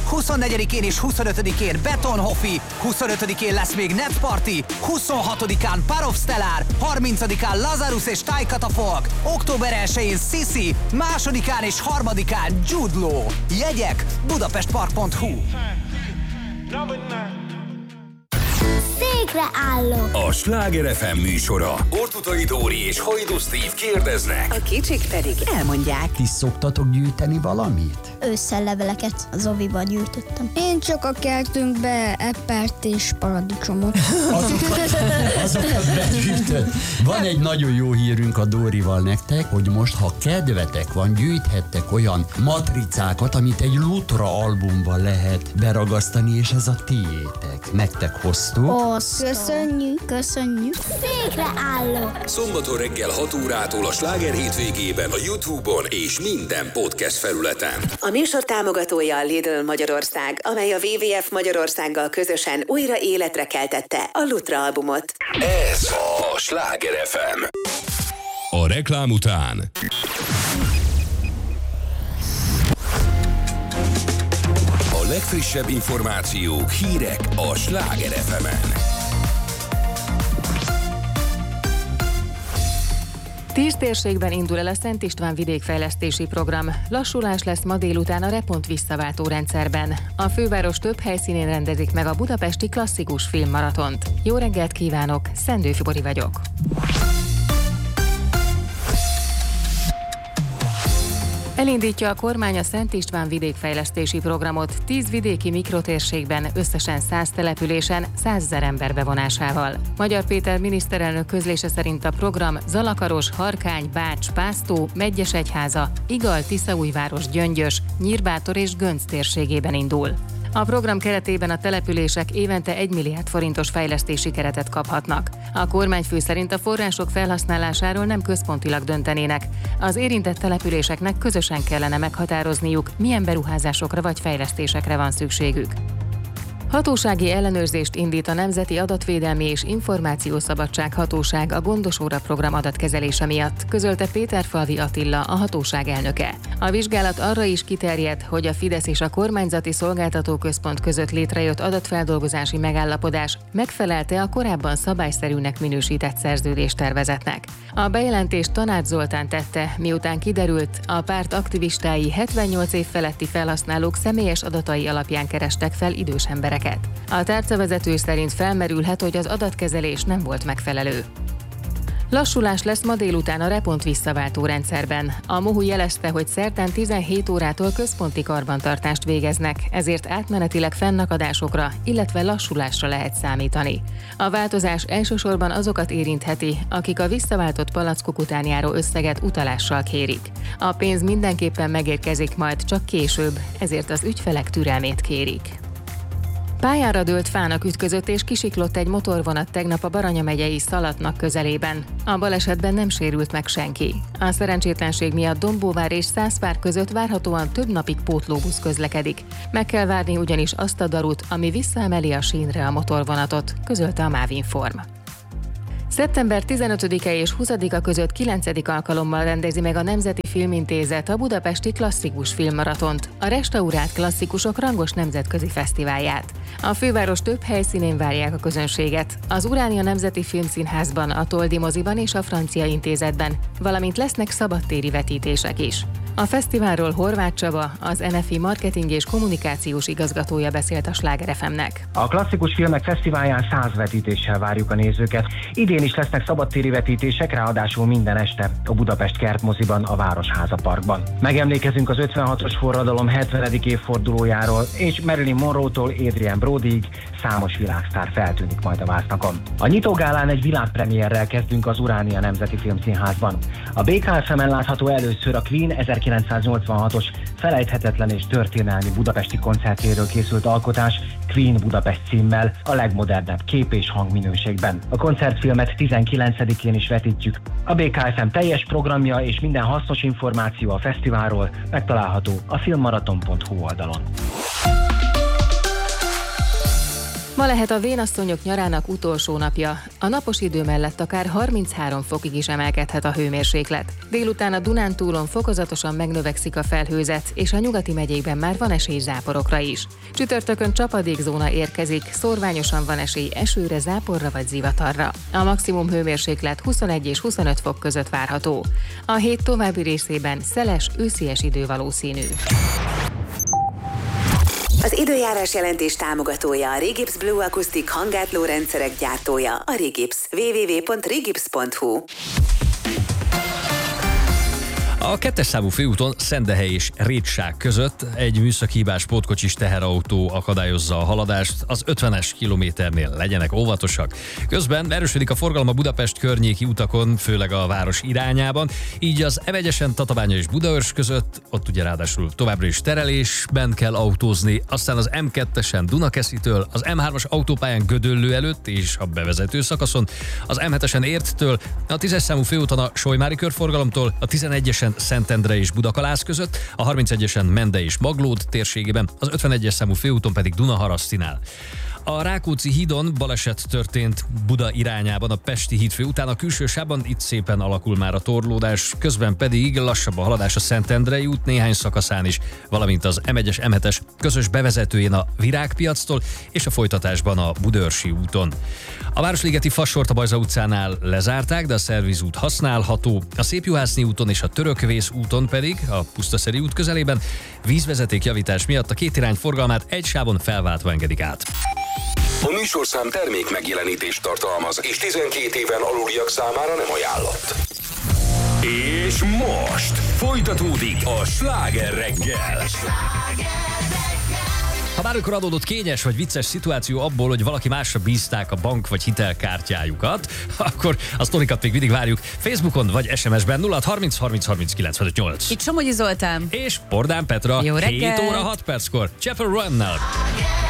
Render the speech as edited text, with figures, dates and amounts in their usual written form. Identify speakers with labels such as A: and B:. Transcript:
A: 24-én és 25-én Betonhoffi, 25-én lesz még Net Party, 26-án Parov Stellar, 30-án Lazarus és Thai Catafolk, október 1-én Sissi, 2-án és 3-án Jude Law. Jegyek budapestpark.hu.
B: Székre állok!
C: A Sláger FM műsora. Ortutai Dóri és Hajdú Steve kérdeznek.
D: A kicsik pedig elmondják.
E: Ti szoktatok gyűjteni valamit?
B: Ősszel leveleket az oviban gyűjtöttem.
F: Én csak a kertünkbe eppert és paradicsomot.
E: Azokat begyűjtött. Van egy nagyon jó hírünk a Dórival nektek, hogy most, ha kedvetek van, gyűjthettek olyan matricákat, amit egy Lutra albumban lehet beragasztani, és ez a tiétek. Nektek hoztuk.
B: Köszönjük! Székre állok!
C: Szombaton reggel 6 órától a Sláger hétvégében a YouTube-on és minden podcast felületen.
D: A műsor támogatója a Lidl Magyarország, amely a WWF Magyarországgal közösen újra életre keltette a Lutra albumot.
C: Ez a Sláger FM. A reklám után a legfrissebb információk, hírek a Sláger FM-en.
G: 10 térségben indul el a Szent István vidékfejlesztési program. Lassulás lesz ma délután a Repont visszaváltó rendszerben. A főváros több helyszínén rendezik meg a budapesti klasszikus filmmaratont. Jó reggelt kívánok, Szendőfi Bori vagyok. Elindítja a kormány a Szent István vidékfejlesztési programot 10 vidéki mikrotérségben, összesen 100 településen, 100 000 ember bevonásával. Magyar Péter miniszterelnök közlése szerint a program Zalakaros, Harkány, Bács, Pásztó, Medgyesegyháza, Igal, Tiszaújváros, Gyöngyös, Nyírbátor és Gönc térségében indul. A program keretében a települések évente 1 milliárd forintos fejlesztési keretet kaphatnak. A kormányfő szerint a források felhasználásáról nem központilag döntenének. Az érintett településeknek közösen kellene meghatározniuk, milyen beruházásokra vagy fejlesztésekre van szükségük. Hatósági ellenőrzést indít a Nemzeti Adatvédelmi és Információszabadság Hatóság a Gondos Óra program adatkezelése miatt, közölte Péterfalvi Attila, a hatóság elnöke. A vizsgálat arra is kiterjed, hogy a Fidesz és a Kormányzati Szolgáltatóközpont között létrejött adatfeldolgozási megállapodás megfelelte a korábban szabályszerűnek minősített szerződéstervezetnek. A bejelentést Tanács Zoltán tette, miután kiderült, a párt aktivistái 78 év feletti felhasználók személyes adatai alapján kerestek fel idős embereket. A tárcavezető szerint felmerülhet, hogy az adatkezelés nem volt megfelelő. Lassulás lesz ma délután a Repont visszaváltó rendszerben. A MOHU jelezte, hogy szerdán 17 órától központi karbantartást végeznek, ezért átmenetileg fennakadásokra, illetve lassulásra lehet számítani. A változás elsősorban azokat érintheti, akik a visszaváltott palackok után járó összeget utalással kérik. A pénz mindenképpen megérkezik majd, csak később, ezért az ügyfelek türelmét kérik. Pályára dőlt fának ütközött és kisiklott egy motorvonat tegnap a Baranya megyei Szalatnak közelében. A balesetben nem sérült meg senki. A szerencsétlenség miatt Dombóvár és Szászvár között várhatóan több napig pótlóbusz közlekedik. Meg kell várni ugyanis azt a darut, ami visszaemeli a sínre a motorvonatot, közölte a Mávinform. Szeptember 15-e és 20-a között 9. alkalommal rendezi meg a Nemzeti Filmintézet a budapesti klasszikus filmmaratont, a restaurált klasszikusok rangos nemzetközi fesztiválját. A főváros több helyszínén várják a közönséget, az Uránia Nemzeti Filmszínházban, a Toldi moziban és a Francia Intézetben, valamint lesznek szabadtéri vetítések is. A fesztiválról Horváth Csaba, az NFI marketing és kommunikációs igazgatója beszélt a Sláger FM-nek.
H: A klasszikus filmek fesztiválján 100 vetítéssel várjuk a nézőket. Idén is lesznek szabadtéri vetítések, ráadásul minden este a Budapest Kertmoziban, a Városháza Parkban. Megemlékezünk az 56-os forradalom 70. évfordulójáról, és Marilyn Monroe-tól Adrian Brodyig számos világsztár feltűnik majd a vásztakon. A nyitógálán egy világpremierrel kezdünk az Uránia Nemzeti Filmszínházban. A BKFM-en látható először a Queen 1986-os felejthetetlen és történelmi budapesti koncertjéről készült alkotás Queen Budapest címmel, a legmodernebb kép- és hangminőségben. A koncertfilmet 19-én is vetítjük. A BKFM teljes programja és minden hasznos információ a fesztiválról megtalálható a filmmaraton.hu oldalon.
G: Ma lehet a vénasszonyok nyarának utolsó napja. A napos idő mellett akár 33 fokig is emelkedhet a hőmérséklet. Délután a Dunántúlon fokozatosan megnövekszik a felhőzet, és a nyugati megyékben már van esély záporokra is. Csütörtökön csapadékzóna érkezik, szórványosan van esély esőre, záporra vagy zivatarra. A maximum hőmérséklet 21 és 25 fok között várható. A hét további részében szeles, őszies idő valószínű.
D: Az időjárás jelentés támogatója a Regips Blue Acoustic hangátló rendszerek gyártója, a Regips. www.regips.hu.
I: A 2-es számú főúton Szendehely és Rétság között egy műszaki hibás pótkocsis teherautó akadályozza a haladást, az 50-es kilométernél legyenek óvatosak. Közben erősödik a forgalom a Budapest környéki utakon, főleg a város irányában, így az M1-esen Tatabánya és Budaörs között, ott ugye ráadásul továbbra is terelésben kell autózni, aztán az M2-esen Dunakeszitől, az M3-as autópályán Gödöllő előtt és a bevezető szakaszon, az M7-esen Érttől, a 10-es számú főúton a Solymári körforgalomtól, a 11-esen Szentendre és Budakalász között, a 31-esen Mende és Maglód térségében, az 51-es számú főúton pedig Dunaharasztinál. A Rákóczi hídon baleset történt Buda irányában, a Pesti híd főútán, a külső sávban, itt szépen alakul már a torlódás, közben pedig lassabb a haladás a Szentendrei út néhány szakaszán is, valamint az M1-es, M7-es közös bevezetőjén a Virágpiactól és a folytatásban a Budaörsi úton. A Városligeti Fassort a Bajza utcánál lezárták, de a szervizút használható, a Szépjuhászni úton és a Törökvész úton pedig, a Pusztaszeri út közelében vízvezetékjavítás miatt a két irány forgalmát egy sávon felváltva engedik át.
C: A műsorszám termék megjelenítést tartalmaz, és 12 éven aluliak számára nem ajánlott. És most folytatódik a Sláger reggel.
I: Ha bármikor adódott kényes vagy vicces szituáció abból, hogy valaki másra bízták a bank vagy hitelkártyájukat, akkor a sztorikat még mindig várjuk Facebookon vagy SMS-ben 0630 30 30 95 8.
J: Itt Somogyi Zoltán.
I: És Pordán Petra.
J: Jó reggelt.
I: 7 óra 6 perckor. Chapel Royale-nál.